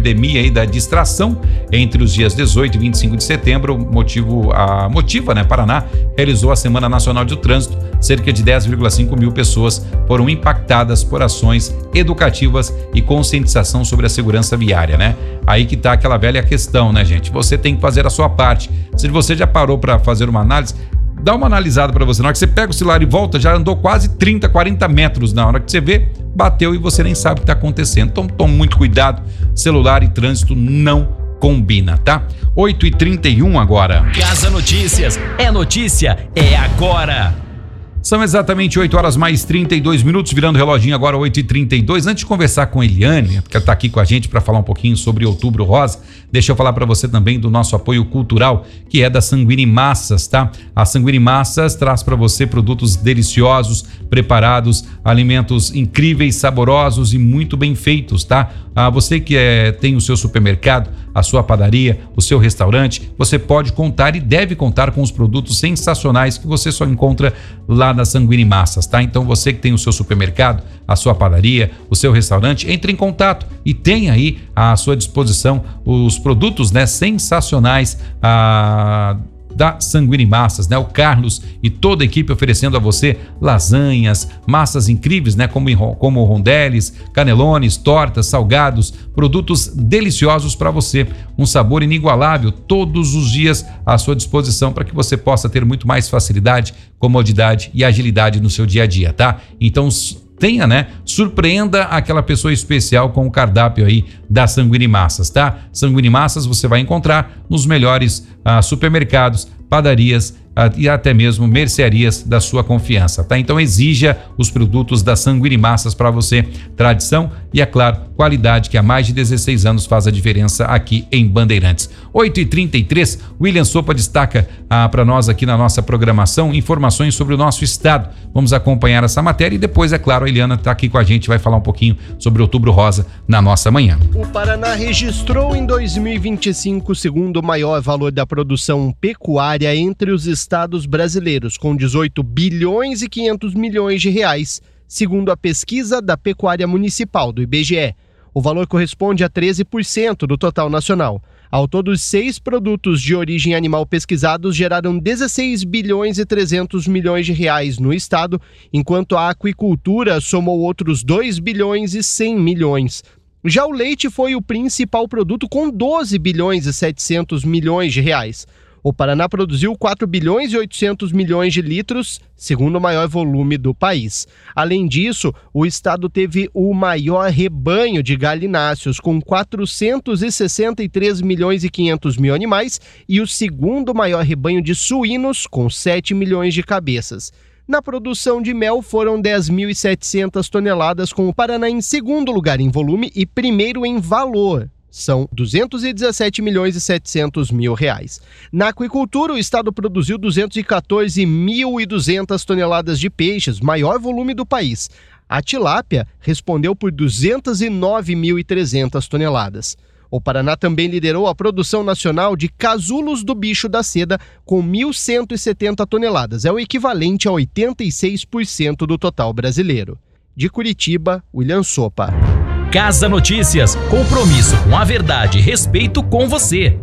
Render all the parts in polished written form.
epidemia aí da distração entre os dias 18 e 25 de setembro, Motiva, né, Paraná, realizou a Semana Nacional do Trânsito. Cerca de 10,5 mil pessoas foram impactadas por ações educativas e conscientização sobre a segurança viária, né? Aí que tá aquela velha questão, né, gente? Você tem que fazer a sua parte. Se você já parou para fazer uma análise, dá uma analisada para você. Na hora que você pega o celular e volta, já andou quase 30, 40 metros. Na hora que você vê, bateu e você nem sabe o que está acontecendo. Então tome muito cuidado. Celular e trânsito não combina, tá? 8h31 agora. Casa Notícias. É notícia, é agora. São exatamente 8 horas mais 32 minutos, virando o reloginho agora 8h32. Antes de conversar com a Eliane, que está aqui com a gente para falar um pouquinho sobre Outubro Rosa, deixa eu falar para você também do nosso apoio cultural, que é da Sanguini Massas, tá? A Sanguini Massas traz para você produtos deliciosos, preparados, alimentos incríveis, saborosos e muito bem feitos, tá? Você que tem o seu supermercado, a sua padaria, o seu restaurante, você pode contar e deve contar com os produtos sensacionais que você só encontra lá na Sanguini Massas, tá? Então você que tem o seu supermercado, a sua padaria, o seu restaurante, entre em contato e tem aí à sua disposição os produtos, né, sensacionais da Sanguini Massas, né? O Carlos e toda a equipe oferecendo a você lasanhas, massas incríveis, né? Como rondeles, canelones, tortas, salgados, produtos deliciosos para você, um sabor inigualável todos os dias à sua disposição para que você possa ter muito mais facilidade, comodidade e agilidade no seu dia a dia, tá? Então tenha, né? Surpreenda aquela pessoa especial com o cardápio aí da Sanguini Massas, tá? Sanguini Massas você vai encontrar nos melhores supermercados, padarias e até mesmo mercearias da sua confiança, tá? Então exija os produtos da Sanguini Massas para você. Tradição e, é claro, qualidade que há mais de 16 anos faz a diferença aqui em Bandeirantes. 8h33, William Sopa destaca para nós aqui na nossa programação informações sobre o nosso estado. Vamos acompanhar essa matéria e depois, é claro, a Eliana está aqui com a gente, vai falar um pouquinho sobre Outubro Rosa na nossa manhã. O Paraná registrou em 2025 o segundo maior valor da produção pecuária entre os estados brasileiros, com 18 bilhões e 500 milhões de reais, segundo a pesquisa da Pecuária Municipal do IBGE. O valor corresponde a 13% do total nacional. Ao todo, os 6 produtos de origem animal pesquisados geraram 16 bilhões e 300 milhões de reais no estado, enquanto a aquicultura somou outros 2 bilhões e 100 milhões. Já o leite foi o principal produto com 12 bilhões e 700 milhões de reais. O Paraná produziu 4 bilhões e 800 milhões de litros, segundo o maior volume do país. Além disso, o estado teve o maior rebanho de galináceos, com 463 milhões e 500 mil animais, e o segundo maior rebanho de suínos, com 7 milhões de cabeças. Na produção de mel foram 10.700 toneladas, com o Paraná em segundo lugar em volume e primeiro em valor. São 217 milhões e 700 mil reais. Na aquicultura, o estado produziu 214.200 toneladas de peixes, maior volume do país. A tilápia respondeu por 209.300 toneladas. O Paraná também liderou a produção nacional de casulos do bicho da seda, com 1.170 toneladas. É o equivalente a 86% do total brasileiro. De Curitiba, William Sopa. Casa Notícias, compromisso com a verdade e respeito com você.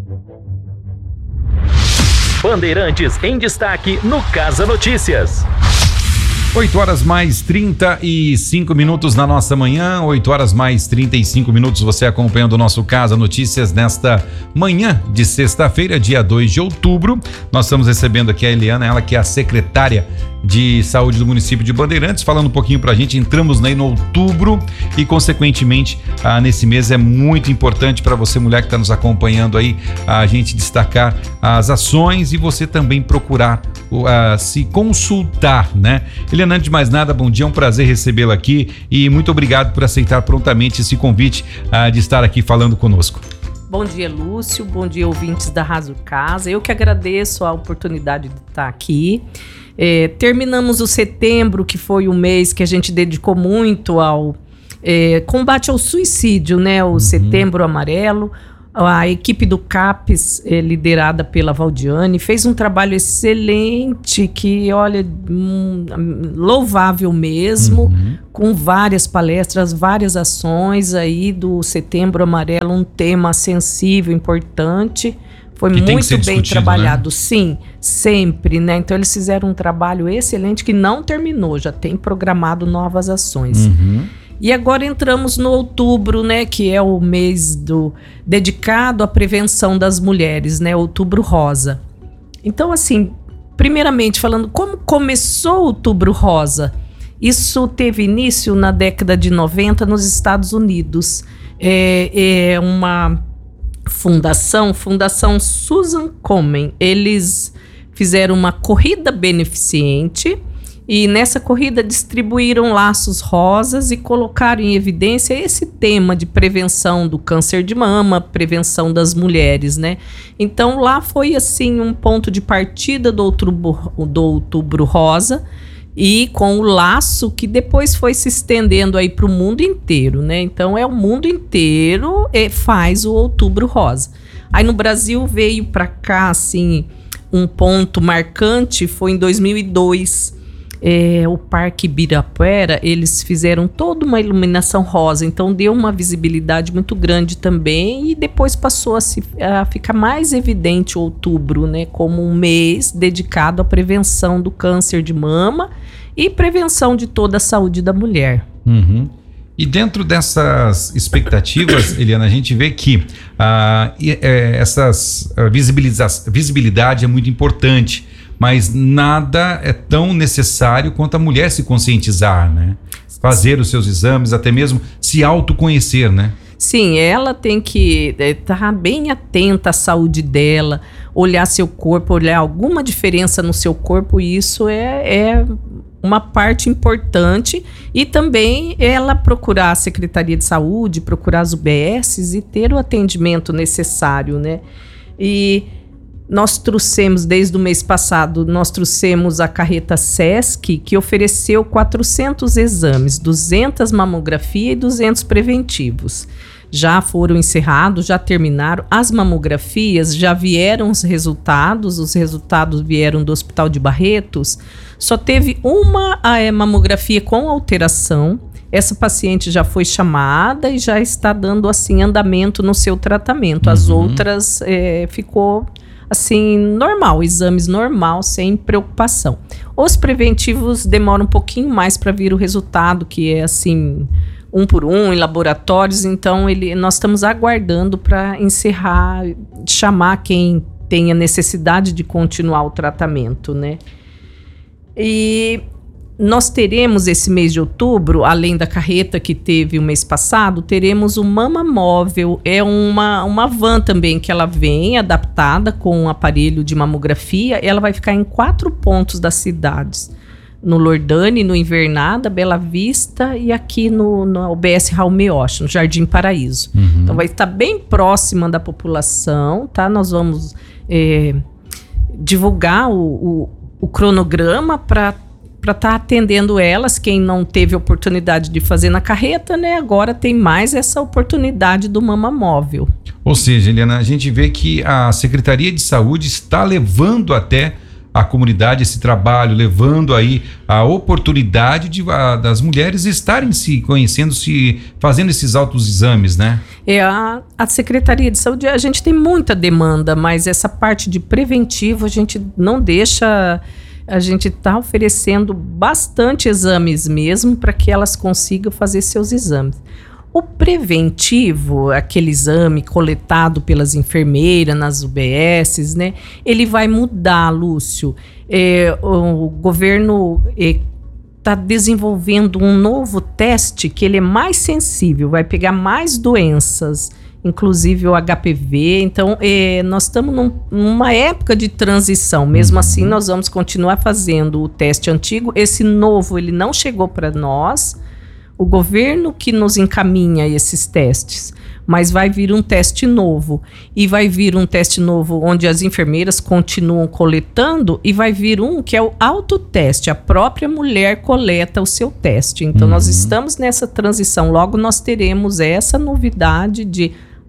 Bandeirantes em destaque no Casa Notícias. 8 horas mais 35 minutos na nossa manhã, 8 horas mais 35 minutos, você acompanhando o nosso Casa Notícias nesta manhã de sexta-feira, dia 2 de outubro. Nós estamos recebendo aqui a Eliana, ela que é a secretária de saúde do município de Bandeirantes, falando um pouquinho pra gente. Entramos aí no outubro e, consequentemente, nesse mês é muito importante para você, mulher que está nos acompanhando aí, a gente destacar as ações e você também procurar se consultar, né? Eliana, antes de mais nada, bom dia, é um prazer recebê-la aqui e muito obrigado por aceitar prontamente esse convite de estar aqui falando conosco. Bom dia, Lúcio, bom dia, ouvintes da Rádio Casa. Eu que agradeço a oportunidade de estar aqui. Terminamos o setembro, que foi um mês que a gente dedicou muito ao combate ao suicídio, né? O Setembro Amarelo. A equipe do CAPES, liderada pela Valdiane, fez um trabalho excelente, que, olha, louvável mesmo, com várias palestras, várias ações aí do Setembro Amarelo, um tema sensível, importante. Foi muito bem trabalhado, né? Sim, sempre, né? Então eles fizeram um trabalho excelente que não terminou, já tem programado novas ações. E agora entramos no outubro, né, que é o mês dedicado à prevenção das mulheres, né, Outubro Rosa. Então, assim, primeiramente falando, como começou o Outubro Rosa? Isso teve início na década de 90 nos Estados Unidos. É uma fundação Susan Komen. Eles fizeram uma corrida beneficente e nessa corrida distribuíram laços rosas e colocaram em evidência esse tema de prevenção do câncer de mama, prevenção das mulheres, né? Então lá foi assim um ponto de partida do Outubro Rosa, e com o laço que depois foi se estendendo aí para o mundo inteiro, né? Então o mundo inteiro faz o Outubro Rosa. Aí no Brasil veio para cá assim um ponto marcante, foi em 2002. O Parque Ibirapuera, eles fizeram toda uma iluminação rosa, então deu uma visibilidade muito grande também, e depois passou a ficar mais evidente o outubro, né, como um mês dedicado à prevenção do câncer de mama e prevenção de toda a saúde da mulher. E dentro dessas expectativas, Eliana, a gente vê que visibilidade é muito importante, mas nada é tão necessário quanto a mulher se conscientizar, né? Fazer os seus exames, até mesmo se autoconhecer, né? Sim, ela tem que estar bem atenta à saúde dela, olhar seu corpo, olhar alguma diferença no seu corpo, e isso é uma parte importante. E também ela procurar a Secretaria de Saúde, procurar as UBSs e ter o atendimento necessário, né? E nós trouxemos, desde o mês passado, a carreta SESC, que ofereceu 400 exames, 200 mamografia e 200 preventivos. Já foram encerrados, já terminaram. As mamografias, já vieram os resultados vieram do Hospital de Barretos. Só teve uma mamografia com alteração. Essa paciente já foi chamada e já está dando assim andamento no seu tratamento. As outras ficou assim, normal, exames normal, sem preocupação. Os preventivos demoram um pouquinho mais para vir o resultado, que é assim, 1 por 1 em laboratórios, então nós estamos aguardando para encerrar, chamar quem tenha necessidade de continuar o tratamento, né? E nós teremos esse mês de outubro, além da carreta que teve o mês passado, teremos o Mama Móvel. É uma van também que ela vem adaptada com um aparelho de mamografia. Ela vai ficar em 4 pontos das cidades. No Lordane, no Invernada, Bela Vista e aqui no UBS Raul Meocha, no Jardim Paraíso. Então vai estar bem próxima da população, tá? Nós vamos divulgar o cronograma para estar atendendo elas. Quem não teve oportunidade de fazer na carreta, né? Agora tem mais essa oportunidade do Mama Móvel. Ou seja, Eliana, a gente vê que a Secretaria de Saúde está levando até a comunidade esse trabalho, levando aí a oportunidade das mulheres estarem se conhecendo, fazendo esses autoexames, né? A Secretaria de Saúde, a gente tem muita demanda, mas essa parte de preventivo a gente não deixa. A gente está oferecendo bastante exames mesmo para que elas consigam fazer seus exames. O preventivo, aquele exame coletado pelas enfermeiras nas UBSs, né? Ele vai mudar, Lúcio. O governo está desenvolvendo um novo teste que ele é mais sensível, vai pegar mais doenças, inclusive o HPV. Então, nós estamos numa época de transição. Mesmo assim, nós vamos continuar fazendo o teste antigo. Esse novo, ele não chegou para nós. O governo que nos encaminha esses testes. Mas vai vir um teste novo. E vai vir um teste novo onde as enfermeiras continuam coletando. E vai vir um que é o autoteste. A própria mulher coleta o seu teste. Então, nós estamos nessa transição. Logo, nós teremos essa novidade de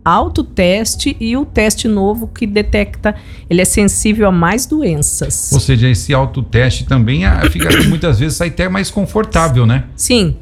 autoteste e o teste novo que detecta, ele é sensível a mais doenças. Ou seja, esse autoteste também fica muitas vezes sai até mais confortável, né? Sim,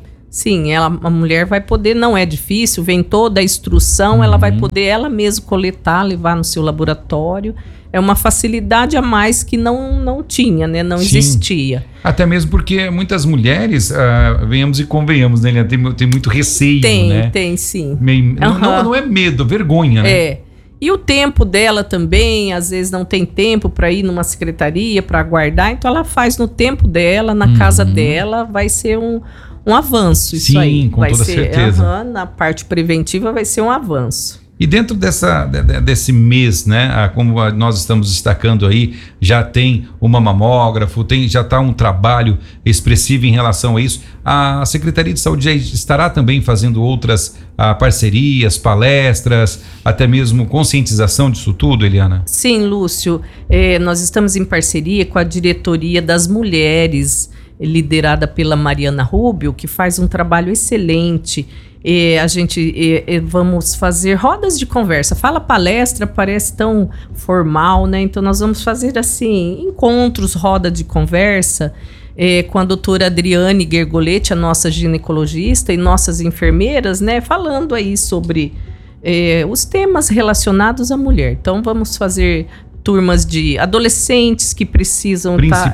a mulher vai poder, não é difícil, vem toda a instrução, ela vai poder ela mesma coletar, levar no seu laboratório. É uma facilidade a mais que não tinha, né? Não existia. Até mesmo porque muitas mulheres, venhamos e convenhamos, né? Tem muito receio, né? Tem, sim. Não é medo, vergonha, né? E o tempo dela também, às vezes não tem tempo para ir numa secretaria, para aguardar, então ela faz no tempo dela, na casa dela, vai ser um avanço isso aí. Sim, com toda certeza. Na parte preventiva vai ser um avanço. E dentro desse mês, né, como nós estamos destacando aí, já tem uma mamógrafo, já está um trabalho expressivo em relação a isso. A Secretaria de Saúde já estará também fazendo outras parcerias, palestras, até mesmo conscientização disso tudo, Eliana? Sim, Lúcio. Nós estamos em parceria com a Diretoria das Mulheres, liderada pela Mariana Rubio, que faz um trabalho excelente. A gente vamos fazer rodas de conversa. Fala palestra, parece tão formal, né? Então nós vamos fazer assim, encontros, roda de conversa com a doutora Adriane Gergoletti, a nossa ginecologista, e nossas enfermeiras, né? Falando aí sobre os temas relacionados à mulher. Então vamos fazer turmas de adolescentes que precisam estar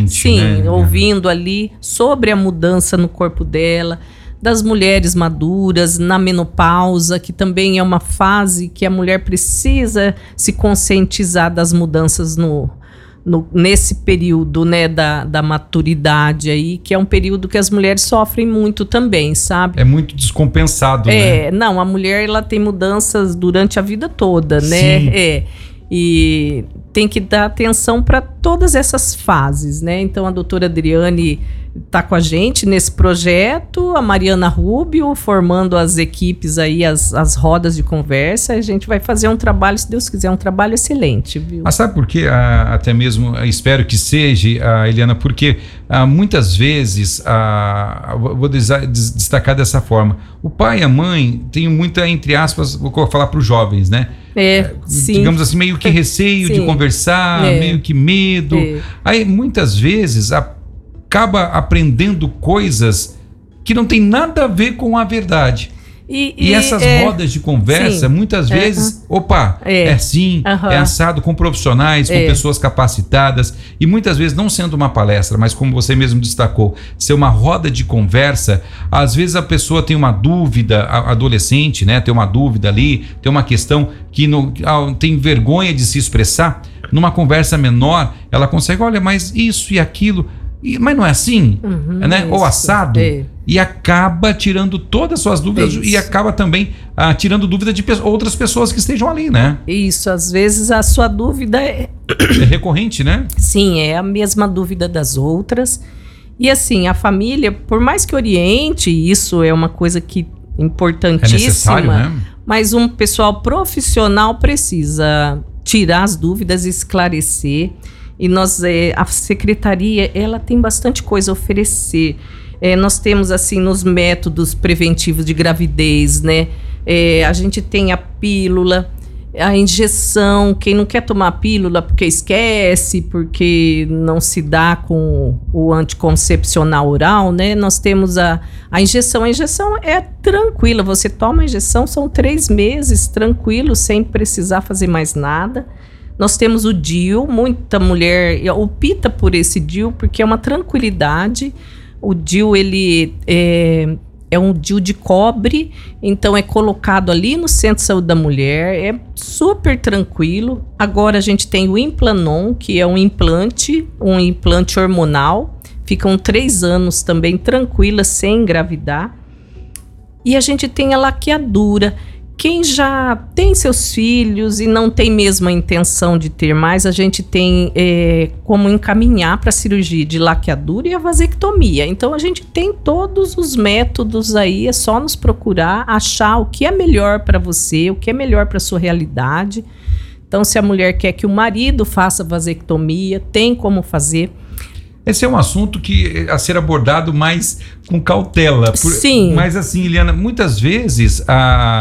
ouvindo ali sobre a mudança no corpo dela, das mulheres maduras, na menopausa, que também é uma fase que a mulher precisa se conscientizar das mudanças nesse período, né, da maturidade aí, que é um período que as mulheres sofrem muito também, sabe? É muito descompensado, né? Não, a mulher ela tem mudanças durante a vida toda, né? Sim. E tem que dar atenção para todas essas fases, né? Então a doutora Adriane está com a gente nesse projeto, a Mariana Rubio formando as equipes aí, as rodas de conversa. A gente vai fazer um trabalho, se Deus quiser, um trabalho excelente, viu? Mas sabe por quê? Até mesmo, espero que seja, Eliana, porque muitas vezes, vou destacar dessa forma, o pai e a mãe têm muita, entre aspas, vou falar para os jovens, né? Sim. Digamos assim, meio que receio de conversar, meio que medo. Aí, muitas vezes, acaba aprendendo coisas que não tem nada a ver com a verdade. E essas rodas de conversa, muitas vezes, é assim, é assado com profissionais, com pessoas capacitadas, e muitas vezes não sendo uma palestra, mas como você mesmo destacou, ser uma roda de conversa. Às vezes a pessoa tem uma dúvida, adolescente, né, tem uma dúvida ali, tem uma questão que tem vergonha de se expressar. Numa conversa menor, ela consegue, olha, mas isso e aquilo... Mas não é assim, né? Ou assado, e acaba tirando todas as suas dúvidas e acaba também tirando dúvida de outras pessoas que estejam ali, né? Isso, às vezes a sua dúvida é recorrente, né? Sim, é a mesma dúvida das outras. E assim, a família, por mais que oriente, isso é uma coisa que importantíssima, é necessário, né? Mas um pessoal profissional precisa tirar as dúvidas e esclarecer. E a secretaria, ela tem bastante coisa a oferecer. Nós temos, assim, nos métodos preventivos de gravidez, né? A gente tem a pílula, a injeção. Quem não quer tomar a pílula porque esquece, porque não se dá com o anticoncepcional oral, né? Nós temos a injeção. A injeção é tranquila. Você toma a injeção, são 3 meses, tranquilo, sem precisar fazer mais nada. Nós temos o DIU, muita mulher opta por esse DIU porque é uma tranquilidade. O DIU, ele é um DIU de cobre, então é colocado ali no Centro de Saúde da Mulher, é super tranquilo. Agora a gente tem o Implanon, que é um implante hormonal, ficam 3 anos também tranquila, sem engravidar. E a gente tem a laqueadura. Quem já tem seus filhos e não tem mesmo a intenção de ter mais, a gente tem como encaminhar para a cirurgia de laqueadura e a vasectomia. Então, a gente tem todos os métodos aí, é só nos procurar, achar o que é melhor para você, o que é melhor para a sua realidade. Então, se a mulher quer que o marido faça vasectomia, tem como fazer. Esse é um assunto a ser abordado mais com cautela. Sim. Mas assim, Eliana, muitas vezes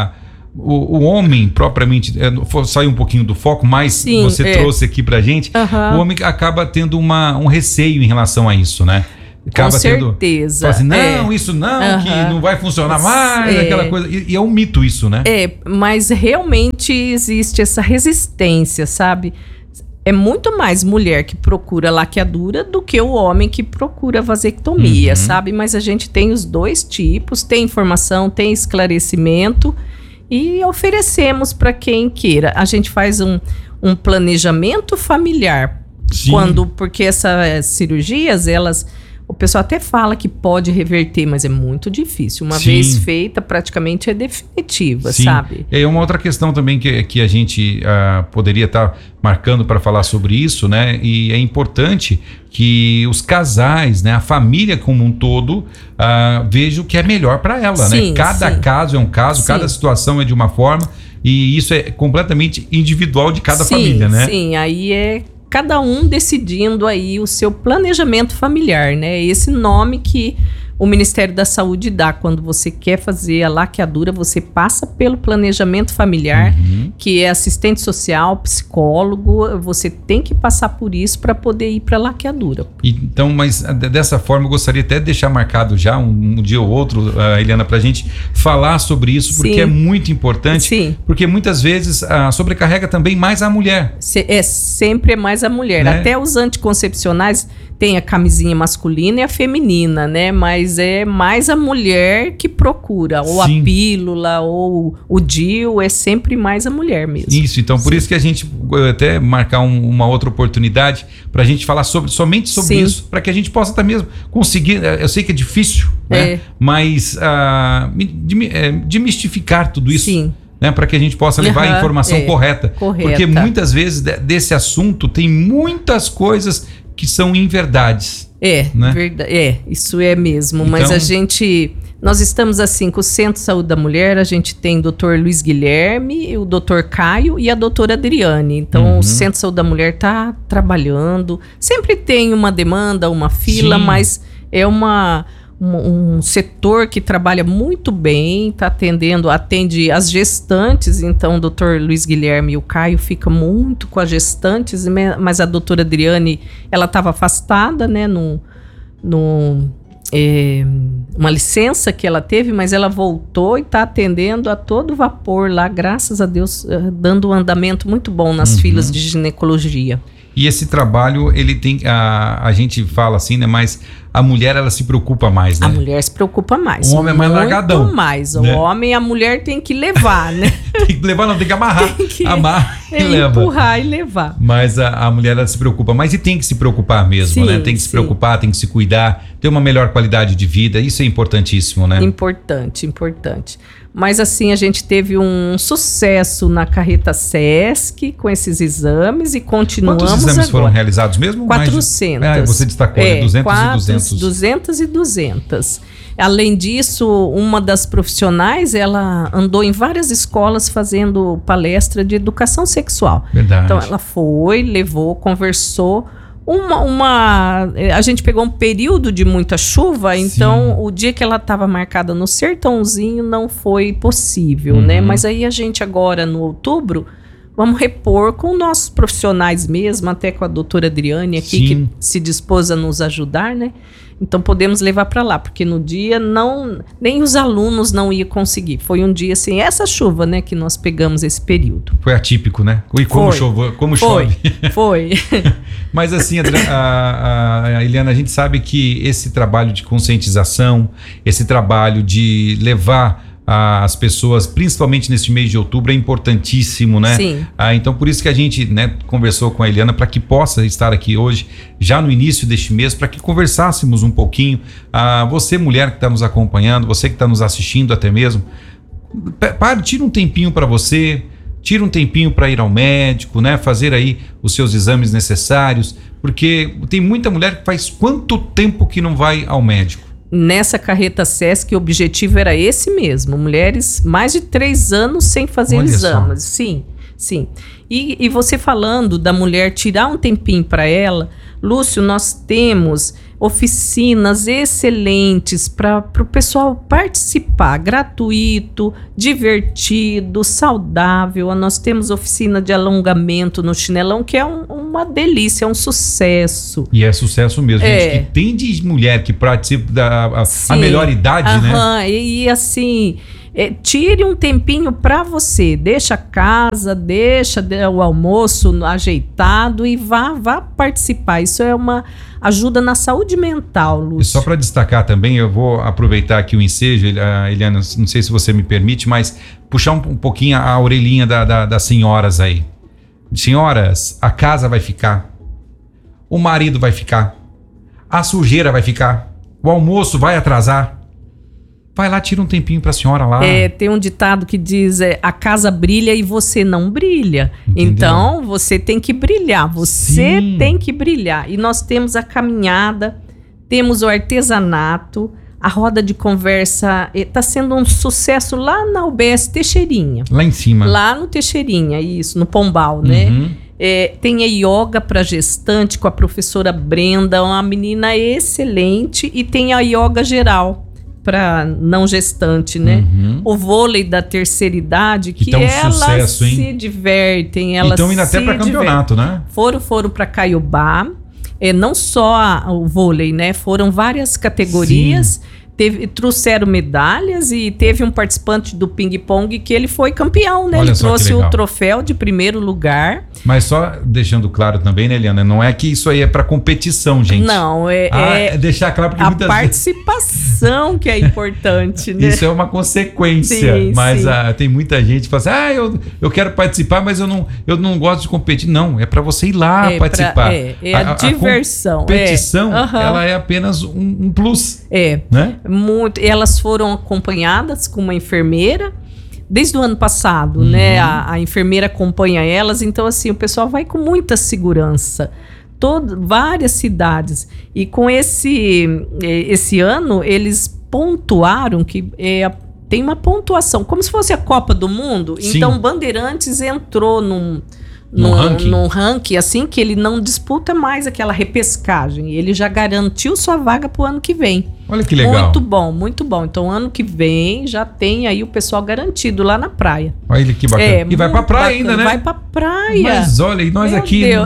o homem propriamente, saiu um pouquinho do foco, mas Sim, você trouxe aqui pra gente, o homem acaba tendo um receio em relação a isso, né? Acaba com certeza. Fala assim, não, isso não, que não vai funcionar mais, aquela coisa. E é um mito isso, né? Mas realmente existe essa resistência, sabe? É muito mais mulher que procura laqueadura do que o homem que procura vasectomia, sabe? Mas a gente tem os dois tipos, tem informação, tem esclarecimento e oferecemos para quem queira. A gente faz um planejamento familiar. Sim. Porque essas cirurgias, o pessoal até fala que pode reverter, mas é muito difícil. Uma vez feita, praticamente é definitiva, sabe? É uma outra questão também que a gente poderia estar marcando para falar sobre isso, né? E é importante que os casais, né, a família como um todo, veja o que é melhor para ela, né? Cada caso é um caso, cada situação é de uma forma, e isso é completamente individual de cada família, né? Sim, aí é cada um decidindo aí o seu planejamento familiar, né? Esse nome que o Ministério da Saúde dá quando você quer fazer a laqueadura, você passa pelo planejamento familiar, que é assistente social, psicólogo, você tem que passar por isso para poder ir para a laqueadura. Então, mas dessa forma eu gostaria até de deixar marcado já um dia ou outro, Eliana, para a gente falar sobre isso, porque é muito importante, porque muitas vezes sobrecarrega também mais a mulher. Sempre é mais a mulher, né? Até os anticoncepcionais tem a camisinha masculina e a feminina, né? Mas é mais a mulher que procura, ou a pílula, ou o DIU, é sempre mais a mulher mesmo. Isso, então por isso que a gente até marcar uma outra oportunidade para a gente falar somente sobre isso, para que a gente possa até mesmo conseguir, eu sei que é difícil, né? Mas demistificar tudo isso. Né, para que a gente possa levar a informação correta. Porque muitas vezes desse assunto tem muitas coisas que são inverdades. Isso é mesmo. Então, mas nós estamos assim com o Centro de Saúde da Mulher, a gente tem o Dr. Luiz Guilherme, o Dr. Caio e a doutora Adriane. Então o Centro de Saúde da Mulher está trabalhando. Sempre tem uma demanda, uma fila, mas é um setor que trabalha muito bem, atende as gestantes, então o doutor Luiz Guilherme e o Caio ficam muito com as gestantes, mas a doutora Adriane, ela estava afastada, né, uma licença que ela teve, mas ela voltou e está atendendo a todo vapor lá, graças a Deus, dando um andamento muito bom nas filas de ginecologia. E esse trabalho, ele tem, a gente fala assim, né, mas a mulher, ela se preocupa mais, né? A mulher se preocupa mais. O homem é mais largadão. Muito mais. Né? O homem, a mulher tem que levar, né? Tem que levar, não, tem que amarrar. Amarra e leva. Empurrar e levar. Mas a mulher, ela se preocupa mais e tem que se preocupar mesmo, né? Tem que se preocupar, tem que se cuidar, ter uma melhor qualidade de vida. Isso é importantíssimo, né? Importante. Mas assim, a gente teve um sucesso na carreta SESC com esses exames e continuamos. Quantos exames foram realizados mesmo? 400. Você destacou, né? 200 e 200. Além disso, uma das profissionais, ela andou em várias escolas fazendo palestra de educação sexual. Verdade. Então ela levou, conversou. A gente pegou um período de muita chuva, então o dia que ela estava marcada no Sertãozinho não foi possível, né? Mas aí a gente agora no outubro vamos repor com nossos profissionais mesmo, até com a doutora Adriane aqui, que se dispôs a nos ajudar, né? Então podemos levar para lá, porque no dia nem os alunos não iam conseguir. Foi um dia assim, essa chuva, né, que nós pegamos esse período. Foi atípico, né? E como chove. Foi. Mas assim, a Eliana, a gente sabe que esse trabalho de conscientização, esse trabalho de levar as pessoas, principalmente nesse mês de outubro, é importantíssimo, né? Sim. Então por isso que a gente, né, conversou com a Eliana para que possa estar aqui hoje, já no início deste mês, para que conversássemos um pouquinho. Você, mulher que está nos acompanhando, você que está nos assistindo até mesmo, tira um tempinho para você, tira um tempinho para ir ao médico, né? Fazer aí os seus exames necessários, porque tem muita mulher que faz quanto tempo que não vai ao médico? Nessa carreta SESC, o objetivo era esse mesmo. Mulheres mais de 3 anos sem fazer exames. Sim. E você falando da mulher tirar um tempinho para ela, Lúcio, nós temos oficinas excelentes para o pessoal participar, gratuito, divertido, saudável. Nós temos oficina de alongamento no Chinelão, que é uma delícia, é um sucesso. E é sucesso mesmo, gente, que tem de mulher que participa a melhor idade, né? E assim... tire um tempinho para você, deixa a casa, deixa o almoço ajeitado e vá participar. Isso é uma ajuda na saúde mental, Lúcio. E só para destacar também, eu vou aproveitar aqui o ensejo, Eliana, não sei se você me permite, mas puxar um pouquinho a orelhinha das senhoras aí. Senhoras, a casa vai ficar, o marido vai ficar, a sujeira vai ficar, o almoço vai atrasar. Vai lá, tira um tempinho pra senhora lá. Tem um ditado que diz, a casa brilha e você não brilha. Entendeu? Então, você tem que brilhar. Você tem que brilhar. E nós temos a caminhada, temos o artesanato, a roda de conversa está sendo um sucesso lá na UBS Teixeirinha. Lá em cima. Lá no Teixeirinha, isso, no Pombal, né? Tem a yoga para gestante com a professora Brenda, uma menina excelente, e tem a yoga geral para não gestante, né? O vôlei da terceira idade, que elas sucesso, se divertem, elas então indo até para campeonato, né? Foram para Caiobá, não só o vôlei, né? Foram várias categorias. Trouxeram medalhas e teve um participante do ping-pong que ele foi campeão, né? Ele trouxe o troféu de primeiro lugar. Mas só deixando claro também, né, Eliana? Não é que isso aí é para competição, gente. Não, é deixar claro porque a participação que é importante, né? Isso é uma consequência, mas tem muita gente que fala assim, eu quero participar, mas eu não gosto de competir. Não, é para você ir lá participar. A diversão. A competição, ela é apenas um plus. Né? Muito. Elas foram acompanhadas com uma enfermeira desde o ano passado, né? A enfermeira acompanha elas, então assim, o pessoal vai com muita segurança. Várias cidades. E com esse ano, eles pontuaram que tem uma pontuação, como se fosse a Copa do Mundo. Sim. Então, Bandeirantes entrou num ranking, assim, que ele não disputa mais aquela repescagem. Ele já garantiu sua vaga pro ano que vem. Olha que legal. Muito bom, muito bom. Então, ano que vem já tem aí o pessoal garantido lá na praia. Olha que bacana. E vai pra praia ainda, né? Vai pra praia. Mas olha, e nós aqui... Deus.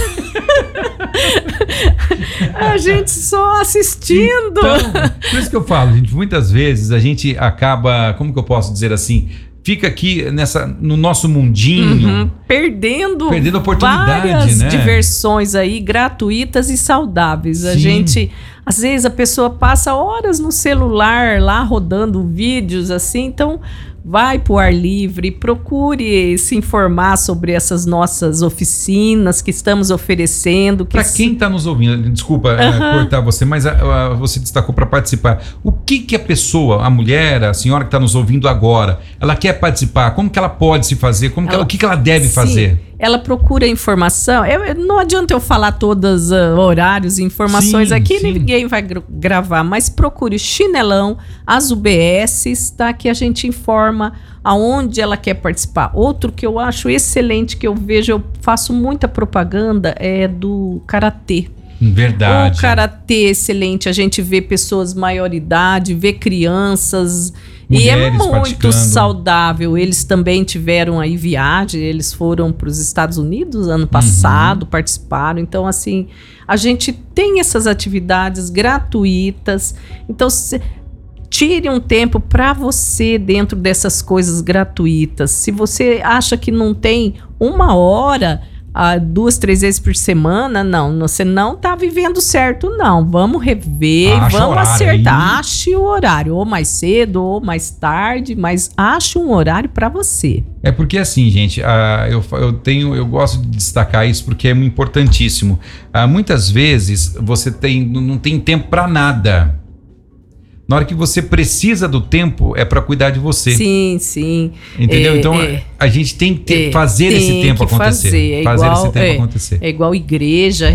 A gente só assistindo. Então, por isso que eu falo, gente, muitas vezes a gente acaba, como que eu posso dizer assim... Fica aqui no nosso mundinho. Perdendo oportunidade, várias né? diversões aí, gratuitas e saudáveis. A gente, às vezes a pessoa passa horas no celular lá, rodando vídeos assim, então... Vai para o ar livre, procure se informar sobre essas nossas oficinas que estamos oferecendo. Para quem está nos ouvindo, desculpa cortar você, mas você destacou para participar. O que a pessoa, a mulher, a senhora que está nos ouvindo agora, ela quer participar? Como que ela pode se fazer? O que ela deve fazer? Ela procura informação. Não adianta eu falar todos horários e informações aqui, ninguém vai gravar, mas procure Chinelão, as UBSs, tá? Que a gente informa aonde ela quer participar. Outro que eu acho excelente, que eu vejo, eu faço muita propaganda, é do karatê. Verdade. O karatê excelente, a gente vê pessoas maior idade, vê crianças... Mulheres, e é muito saudável. Eles também tiveram aí viagem, eles foram para os Estados Unidos ano passado, participaram. Então, assim, a gente tem essas atividades gratuitas. Então, tire um tempo para você dentro dessas coisas gratuitas. Se você acha que não tem uma hora... 2, 3 vezes por semana, não, você não está vivendo certo, não. Vamos rever, vamos acertar. Aí. Ache o horário, ou mais cedo, ou mais tarde, mas ache um horário para você. É porque assim, gente, eu gosto de destacar isso porque é importantíssimo. Muitas vezes você não tem tempo para nada. Na hora que você precisa do tempo, é para cuidar de você. Sim. Entendeu? Então, a gente tem que fazer esse tempo acontecer. É igual igreja,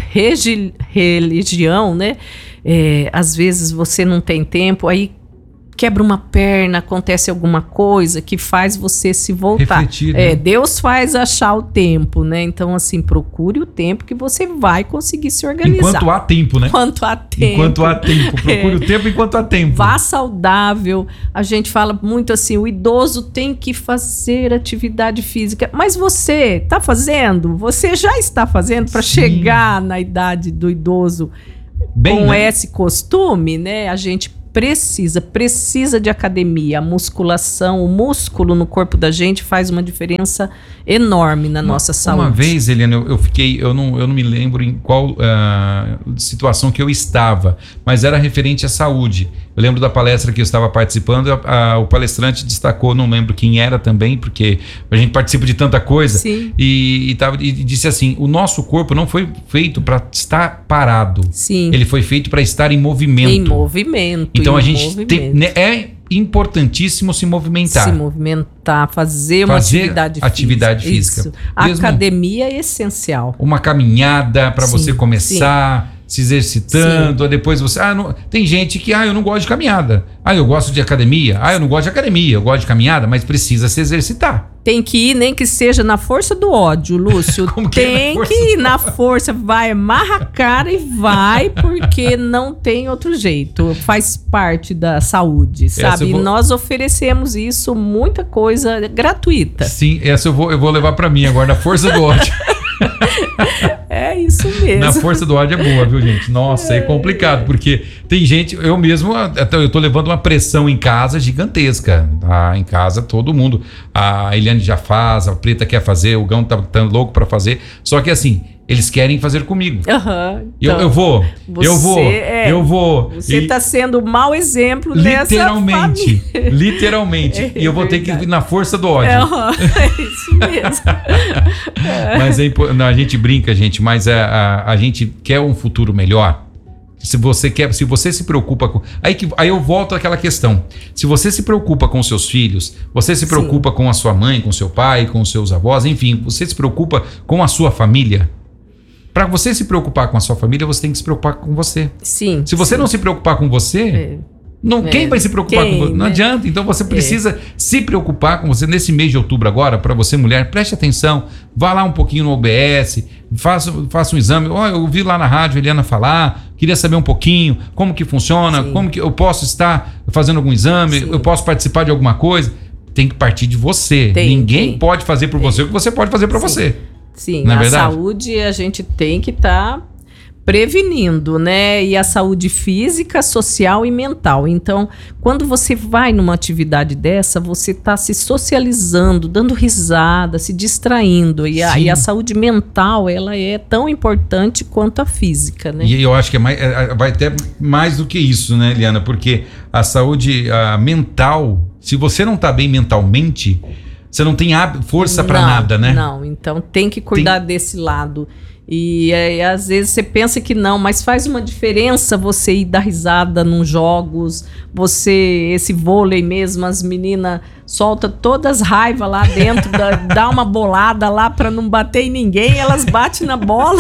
religião, né? Às vezes você não tem tempo, aí quebra uma perna, acontece alguma coisa que faz você se voltar. Refletir, né? Deus faz achar o tempo, né? Então, assim, procure o tempo que você vai conseguir se organizar. Enquanto há tempo, né? Enquanto há tempo. Enquanto há tempo. Procure o tempo enquanto há tempo. Vá saudável. A gente fala muito assim, o idoso tem que fazer atividade física. Mas você está fazendo? Você já está fazendo para chegar na idade do idoso bem, com esse costume, né? A gente precisa de academia. A musculação, o músculo no corpo da gente faz uma diferença enorme na nossa saúde. Uma vez, Eliane, eu não me lembro em qual situação que eu estava, mas era referente à saúde. Eu lembro da palestra que eu estava participando, o palestrante destacou, não lembro quem era também, porque a gente participa de tanta coisa, e disse assim, o nosso corpo não foi feito para estar parado. Sim. Ele foi feito para estar em movimento. Em movimento. Então a gente tem, é importantíssimo se movimentar. Se movimentar, fazer uma atividade física. Isso. A academia é essencial. Uma caminhada para você começar, se exercitando, depois você... tem gente que, eu não gosto de caminhada. Eu gosto de academia. Eu não gosto de academia, eu gosto de caminhada, mas precisa se exercitar. Tem que ir, nem que seja na força do ódio, Lúcio. Tem que ir na força, vai, amarra a cara e vai, porque não tem outro jeito. Faz parte da saúde, sabe? E nós oferecemos isso, muita coisa gratuita. Sim, essa eu vou levar pra mim agora, na força do ódio. É isso mesmo. Na força do ódio é boa, viu, gente? Nossa, é complicado, porque tem gente, eu mesmo, eu tô levando uma pressão em casa gigantesca. Em casa, todo mundo. A Eliane já faz, a Preta quer fazer, o Gão tá louco pra fazer. Só que assim, eles querem fazer comigo. Então, eu vou. Você está sendo um mau exemplo dessa família. Literalmente. E eu vou ter que ir na força do ódio. É isso mesmo. Mas a gente brinca, gente, mas a gente quer um futuro melhor. Se você se preocupa com... Aí eu volto àquela questão. Se você se preocupa com seus filhos, você se preocupa com a sua mãe, com seu pai, com seus avós, enfim, você se preocupa com a sua família. Para você se preocupar com a sua família, você tem que se preocupar com você. Sim. Se você não se preocupar com você, quem vai se preocupar com você? Não adianta. Então você precisa se preocupar com você. Nesse mês de outubro agora, para você mulher, preste atenção. Vá lá um pouquinho no OBS, faça um exame. Eu ouvi lá na rádio a Eliana falar, queria saber um pouquinho como que funciona, como que eu posso estar fazendo algum exame, eu posso participar de alguma coisa. Tem que partir de você. Ninguém pode fazer por você o que você pode fazer para você. Sim, na saúde a gente tem que estar prevenindo, né? E a saúde física, social e mental. Então, quando você vai numa atividade dessa, você está se socializando, dando risada, se distraindo. E a saúde mental, ela é tão importante quanto a física, né? E eu acho que vai até mais do que isso, né, Eliana? Porque a saúde mental, se você não está bem mentalmente... Você não tem força para nada, né? Não, então tem que cuidar desse lado. E às vezes você pensa que não, mas faz uma diferença você ir dar risada nos jogos, esse vôlei mesmo, as meninas soltam todas as raivas lá dentro, dá uma bolada lá para não bater em ninguém, elas batem na bola.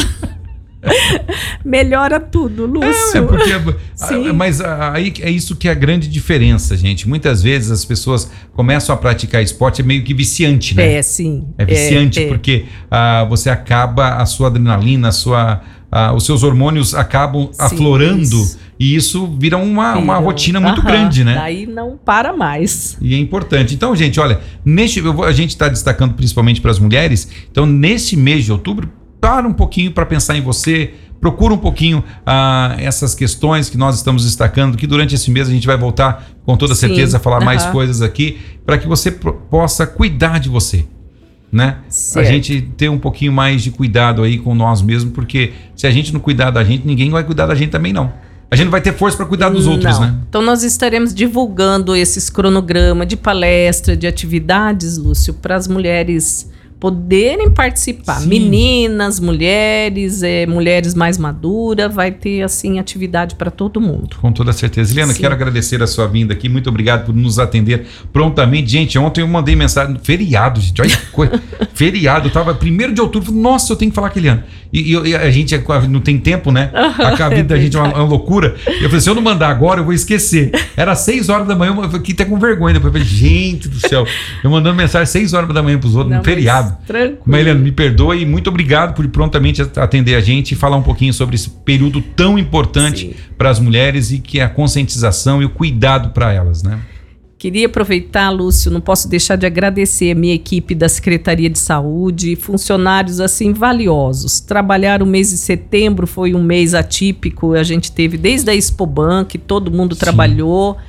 Melhora tudo, Lúcio. Mas aí é isso que é a grande diferença, gente. Muitas vezes as pessoas começam a praticar esporte, é meio que viciante, né? É viciante porque você acaba, a sua adrenalina, os seus hormônios acabam aflorando e isso vira uma rotina muito grande, né? Daí não para mais. E é importante. Então, gente, olha, a gente está destacando principalmente para as mulheres. Então, nesse mês de outubro, para um pouquinho para pensar em você, procura um pouquinho essas questões que nós estamos destacando, que durante esse mês a gente vai voltar com toda certeza a falar mais coisas aqui, para que você possa cuidar de você, né? A gente ter um pouquinho mais de cuidado aí com nós mesmos, porque se a gente não cuidar da gente, ninguém vai cuidar da gente também não. A gente não vai ter força para cuidar dos outros, né? Então nós estaremos divulgando esses cronogramas de palestra, de atividades, Lúcio, para as mulheres poderem participar. Sim. Meninas, mulheres, mulheres mais maduras, vai ter assim atividade para todo mundo. Com toda certeza. Eliana, Sim. quero agradecer a sua vinda aqui, muito obrigado por nos atender prontamente. Gente, ontem eu mandei mensagem, feriado, gente, olha que coisa, feriado, tava 1º de outubro, falei, nossa, eu tenho que falar com a Eliana. E a gente não tem tempo, né? A vida da gente é uma loucura. Eu falei, se eu não mandar agora, eu vou esquecer. Era 6 horas da manhã, eu fiquei até com vergonha. Depois eu falei, gente do céu, eu mandando mensagem 6 horas da manhã pros outros, no feriado. Tranquilo. Mas, Eliana, me perdoe e muito obrigado por prontamente atender a gente e falar um pouquinho sobre esse período tão importante para as mulheres e que é a conscientização e o cuidado para elas, né? Queria aproveitar, Lúcio, não posso deixar de agradecer a minha equipe da Secretaria de Saúde, funcionários assim valiosos. Trabalhar o mês de setembro foi um mês atípico, a gente teve desde a Expoban, que todo mundo trabalhou,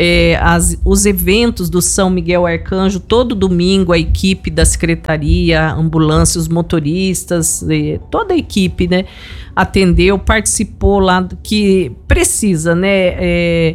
os eventos do São Miguel Arcanjo, todo domingo a equipe da Secretaria, a ambulância, os motoristas, toda a equipe, né, atendeu, participou lá, que precisa, né,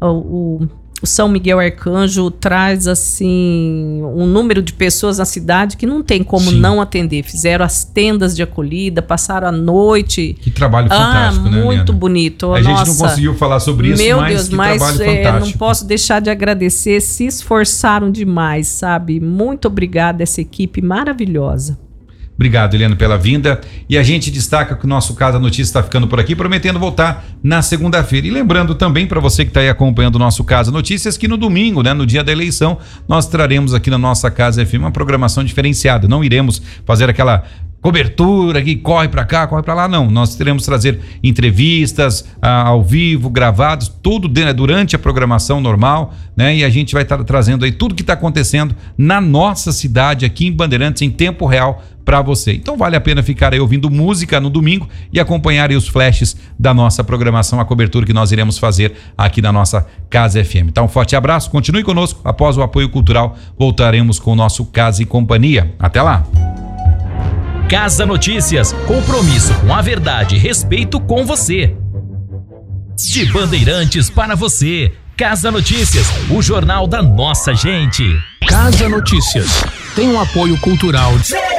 o São Miguel Arcanjo traz assim um número de pessoas na cidade que não tem como não atender. Fizeram as tendas de acolhida, passaram a noite. Que trabalho fantástico, né, muito Eliana? bonito. A gente não conseguiu falar sobre isso, meu mas Deus, que mas trabalho fantástico. não posso deixar de agradecer, se esforçaram demais, sabe? Muito obrigada a essa equipe maravilhosa. Obrigado, Eliana, pela vinda. E a gente destaca que o nosso Casa Notícias está ficando por aqui, prometendo voltar na segunda-feira. E lembrando também para você que está aí acompanhando o nosso Casa Notícias que no domingo, né, no dia da eleição, nós traremos aqui na nossa Casa FM uma programação diferenciada. Não iremos fazer aquela cobertura que corre para cá, corre para lá, não. Nós teremos trazer entrevistas ao vivo, gravados, tudo durante a programação normal, né? E a gente vai estar trazendo aí tudo que está acontecendo na nossa cidade aqui em Bandeirantes em tempo real para você. Então vale a pena ficar aí ouvindo música no domingo e acompanhar aí os flashes da nossa programação, a cobertura que nós iremos fazer aqui na nossa Casa FM. Então um forte abraço, continue conosco, após o apoio cultural voltaremos com o nosso Casa e Companhia. Até lá! Casa Notícias, compromisso com a verdade e respeito com você. De Bandeirantes para você. Casa Notícias, o jornal da nossa gente. Casa Notícias tem um apoio cultural.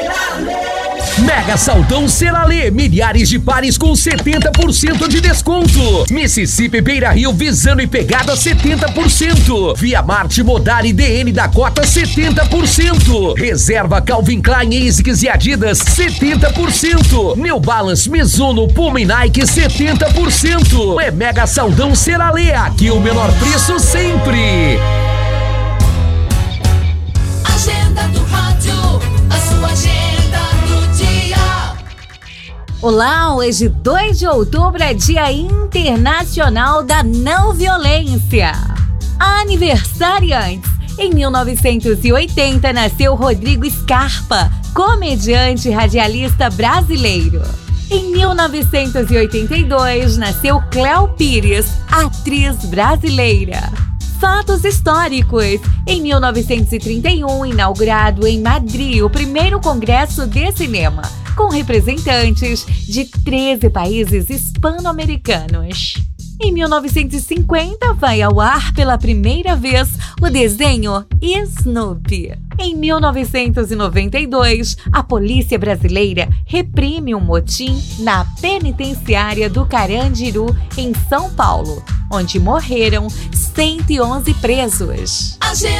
Mega Saldão Seralê, milhares de pares com 70% de desconto. Mississippi Beira Rio, Visano e Pegada 70%. Via Marte, Modar e DN da Cota 70%. Reserva Calvin Klein, ASICS e Adidas 70%. New Balance, Mizuno, Puma e Nike 70%. É Mega Saldão Seralê, aqui o menor preço sempre. Agenda do rádio, a sua agenda do dia. Olá, hoje 2 de outubro é Dia Internacional da Não Violência. Aniversariantes. Em 1980 nasceu Rodrigo Scarpa, comediante e radialista brasileiro. Em 1982 nasceu Cléo Pires, atriz brasileira. Fatos históricos. Em 1931, inaugurado em Madrid o primeiro Congresso de Cinema, com representantes de 13 países hispano-americanos. Em 1950, vai ao ar pela primeira vez o desenho Snoopy. Em 1992, a polícia brasileira reprime um motim na penitenciária do Carandiru, em São Paulo, onde morreram 111 presos. Agenda